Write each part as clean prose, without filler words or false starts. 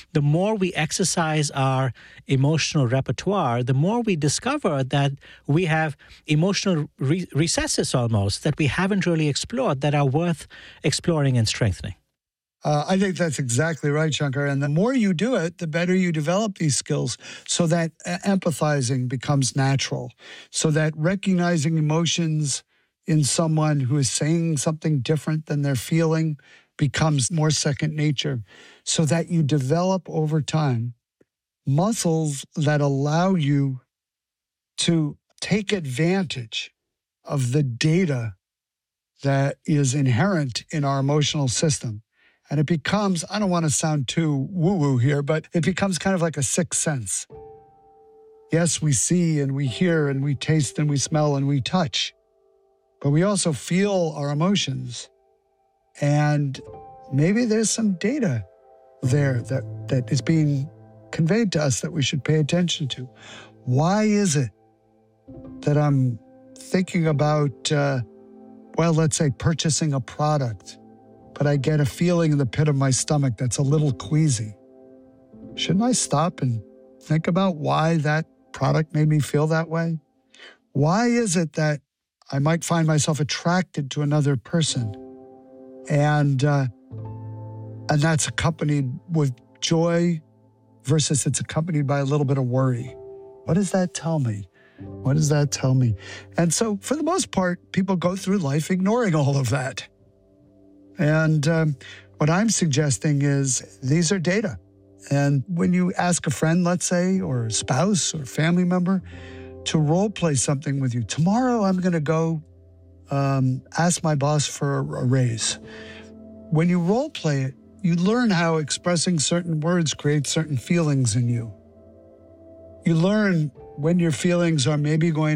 the more we exercise our emotional repertoire, the more we discover that we have emotional recesses almost that we haven't really explored that are worth exploring and strengthening. I think that's exactly right, Shankar. And the more you do it, the better you develop these skills so that empathizing becomes natural, so that recognizing emotions in someone who is saying something different than they're feeling becomes more second nature, so that you develop over time muscles that allow you to take advantage of the data that is inherent in our emotional system. And it becomes, I don't want to sound too woo-woo here, but it becomes kind of like a sixth sense. Yes, we see and we hear and we taste and we smell and we touch, but we also feel our emotions. And maybe there's some data there that is being conveyed to us that we should pay attention to. Why is it that I'm thinking about, let's say purchasing a product, but I get a feeling in the pit of my stomach that's a little queasy? Shouldn't I stop and think about why that product made me feel that way? Why is it that I might find myself attracted to another person and that's accompanied with joy versus it's accompanied by a little bit of worry? What does that tell me? What does that tell me? And so for the most part, people go through life ignoring all of that. And what I'm suggesting is these are data. And when you ask a friend, let's say, or a spouse or family member to role play something with you, tomorrow I'm going to go ask my boss for a raise. When you role play it, you learn how expressing certain words creates certain feelings in you. You learn when your feelings are maybe going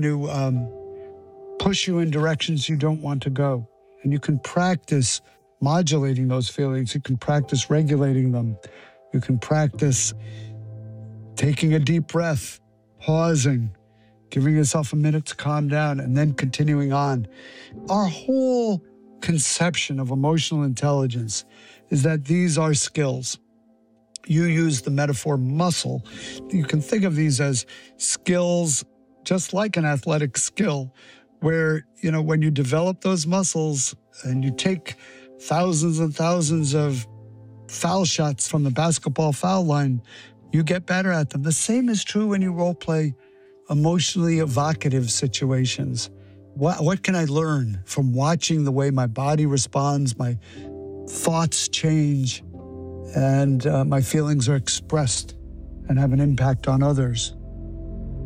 to push you in directions you don't want to go. And you can practice modulating those feelings. You can practice regulating them. You can practice taking a deep breath, pausing, giving yourself a minute to calm down, and then continuing on. Our whole conception of emotional intelligence is that these are skills. You use the metaphor muscle. You can think of these as skills, just like an athletic skill, where, when you develop those muscles and you take thousands and thousands of foul shots from the basketball foul line, you get better at them. The same is true when you role play emotionally evocative situations. What can I learn from watching the way my body responds, my thoughts change, and my feelings are expressed and have an impact on others?